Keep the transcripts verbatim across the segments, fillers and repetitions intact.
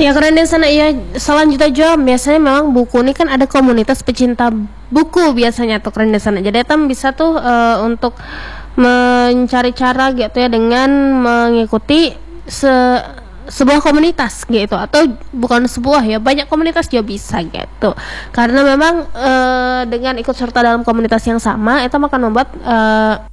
Ya keren deh sana ya. Selanjutnya juga biasanya memang buku ini kan ada komunitas pecinta buku biasanya tuh keren deh sana. Jadi etam bisa tuh uh, untuk mencari cara gitu ya dengan mengikuti se sebuah komunitas gitu, atau bukan sebuah ya, banyak komunitas juga bisa gitu. Karena memang uh, dengan ikut serta dalam komunitas yang sama itu akan membuat uh,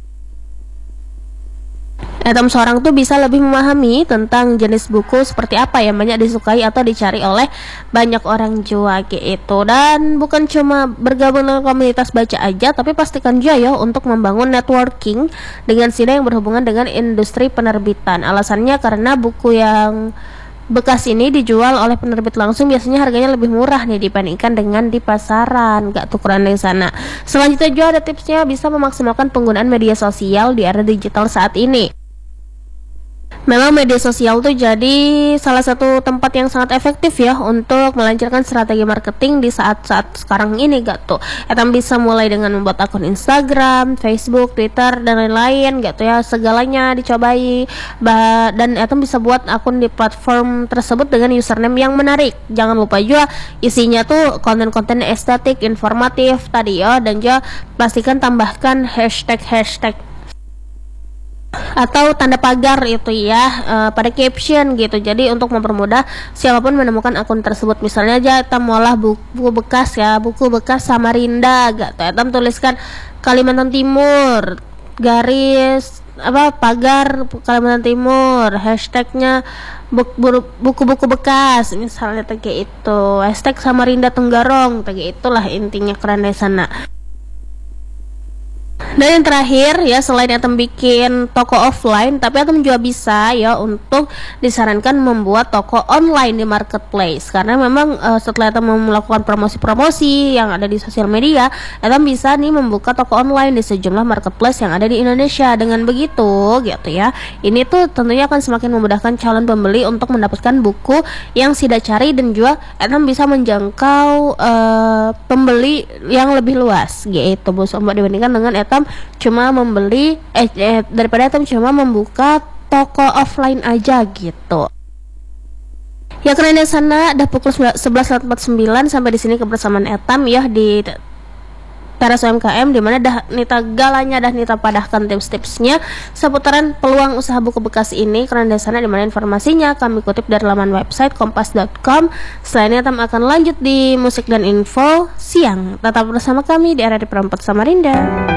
Etam seorang tuh bisa lebih memahami tentang jenis buku seperti apa yang banyak disukai atau dicari oleh banyak orang juga gitu. Dan bukan cuma bergabung dengan komunitas baca aja, tapi pastikan juga ya untuk membangun networking dengan sida yang berhubungan dengan industri penerbitan. Alasannya karena buku yang bekas ini dijual oleh penerbit langsung biasanya harganya lebih murah nih dibandingkan dengan di pasaran. Gak tukeran di sana. Selanjutnya juga ada tipsnya bisa memaksimalkan penggunaan media sosial di era digital saat ini. Memang media sosial tuh jadi salah satu tempat yang sangat efektif ya untuk melancarkan strategi marketing di saat-saat sekarang ini gak tuh. Etam bisa mulai dengan membuat akun Instagram, Facebook, Twitter dan lain-lain gitu ya, segalanya dicobai. Bah, dan Etam bisa buat akun di platform tersebut dengan username yang menarik. Jangan lupa juga isinya tuh konten-konten estetik, informatif tadi ya, dan juga pastikan tambahkan hashtag-hashtag atau tanda pagar itu ya uh, pada caption gitu. Jadi untuk mempermudah siapapun menemukan akun tersebut. Misalnya aja kita maulah buku, buku bekas ya, buku bekas Samarinda gitu. Etam tuliskan Kalimantan Timur garis apa pagar Kalimantan Timur, hashtagnya buku-buku bekas misalnya kayak itu, hashtag Samarinda Tenggarong kayak itulah intinya keren di sana. Dan yang terakhir ya, selain Etam bikin toko offline, tapi Etam juga bisa ya untuk disarankan membuat toko online di marketplace. Karena memang uh, setelah Etam melakukan promosi-promosi yang ada di sosial media, Etam bisa nih membuka toko online di sejumlah marketplace yang ada di Indonesia. Dengan begitu gitu ya, ini tuh tentunya akan semakin memudahkan calon pembeli untuk mendapatkan buku yang sida cari, dan juga Etam bisa menjangkau uh, pembeli yang lebih luas gitu Bu Sobat, dibandingkan dengan Etam cuma membeli eh, eh daripada Etam cuma membuka toko offline aja gitu. Ya keren di sana udah pukul sebelas lewat empat puluh sembilan. Sampai di sini kebersamaan Etam ya di Teras U M K M, dimana dah Nita galanya dah Nita padahkan tips-tipsnya seputaran peluang usaha buku bekas ini keren di sana, dimana informasinya kami kutip dari laman website kompas dot com. Selain Etam akan lanjut di musik dan info siang. Tetap bersama kami di R R I Perempat Samarinda.